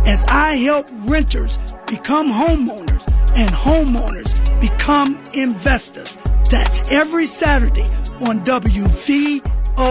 as I help renters become homeowners and homeowners become investors. That's every Saturday on WVON.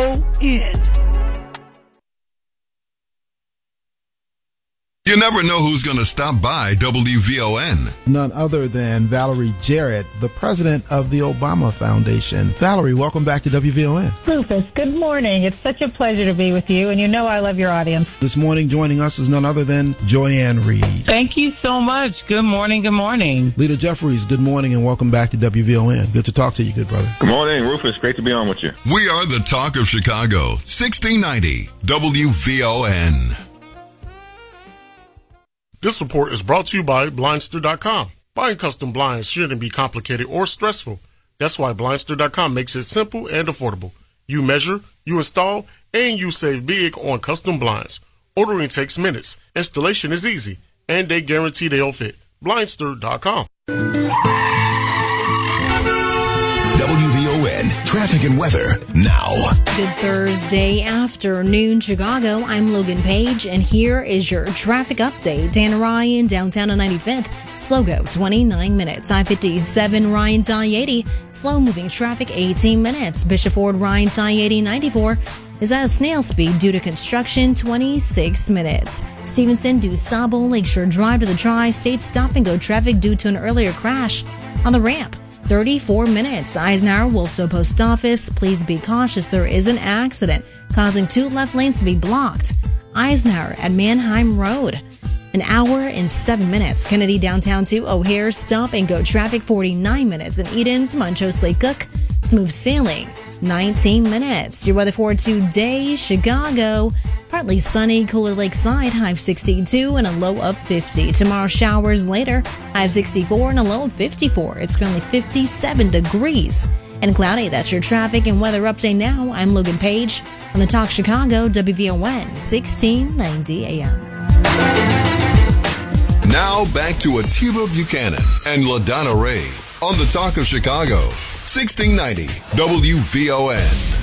You never know who's going to stop by WVON. None other than Valerie Jarrett, the president of the Obama Foundation. Valerie, welcome back to WVON. Rufus, good morning. It's such a pleasure to be with you, and you know I love your audience. This morning joining us is none other than Joyanne Reed. Thank you so much. Good morning, good morning. Leader Jeffries, good morning and welcome back to WVON. Good to talk to you, good brother. Good morning, Rufus. Great to be on with you. We are the talk of Chicago, 1690 WVON. This report is brought to you by Blindster.com. Buying custom blinds shouldn't be complicated or stressful. That's why Blindster.com makes it simple and affordable. You measure, you install, and you save big on custom blinds. Ordering takes minutes, installation is easy, and they guarantee they'll fit. Blindster.com. WVON traffic and weather now. Good Thursday afternoon, Chicago. I'm Logan Page, and here is your traffic update. Dan Ryan, downtown on 95th. Slow go, 29 minutes. I-57 Ryan to I-80. Slow moving traffic, 18 minutes. Bishop Ford Ryan to I-80, 94. Is at a snail speed due to construction, 26 minutes. Stevenson to Sabo Lakeshore Drive to the Tri-State stop and go traffic due to an earlier crash on the ramp. 34 minutes. Eisenhower, Wolftoe Post Office. Please be cautious. There is an accident causing 2 left lanes to be blocked. Eisenhower at Mannheim Road. An hour and 7 minutes. Kennedy downtown to O'Hare. Stop and go traffic, 49 minutes. And Edens, Montrose Lake Cook. Smooth sailing, 19 minutes. Your weather for today, Chicago. Partly sunny, cooler lakeside, high of 62 and a low of 50. Tomorrow, showers later, high of 64 and a low of 54. It's currently 57 degrees and cloudy. That's your traffic and weather update now. I'm Logan Page on the Talk Chicago, WVON, 1690 AM. Now back to Atiba Buchanan and LaDonna Ray on the Talk of Chicago, 1690 WVON.